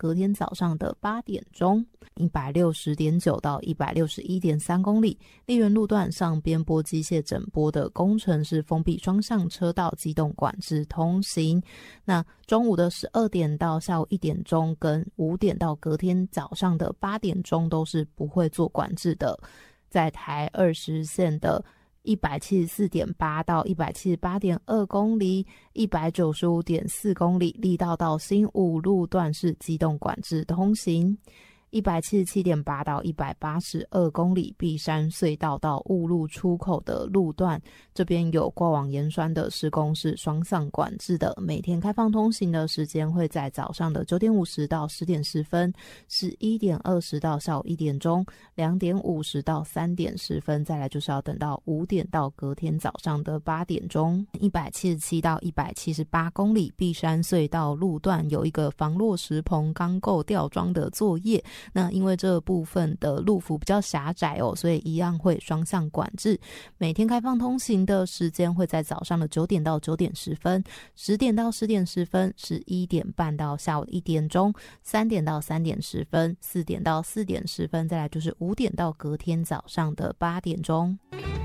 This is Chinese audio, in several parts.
隔天早上的8点钟。160.9到161.3公里，丽园路段上边坡机械整波的工程是封闭双向车道，机动管制通行。那中午的12点到下午1点钟跟5点到隔天早上的8点钟都是不会做管制的。在台20线的174.8到178.2公里，195.4公里，力道到新武路段是机动管制通行。177.8到182公里，碧山隧道到雾路出口的路段，这边有挂网盐酸的施工是双向管制的，每天开放通行的时间会在早上的9点50到10点10分，11点20到下午1点钟，2点50到3点10分，再来就是要等到5点到隔天早上的8点钟。177到178公里，碧山隧道路段有一个防落石棚钢构吊装的作业，那因为这部分的路幅比较狭窄所以一样会双向管制。每天开放通行的时间会在早上的9点到9点10分，10点到10点10分，11点半到下午1点钟，3点到3点10分，4点到4点10分，再来就是5点到隔天早上的8点钟。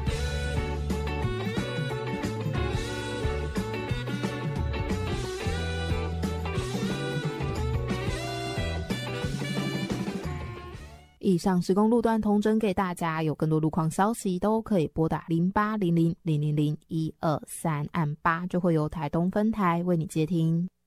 以上施工路段统整给大家，有更多路况消息都可以拨打0800000123，按8就会由台东分台为你接听。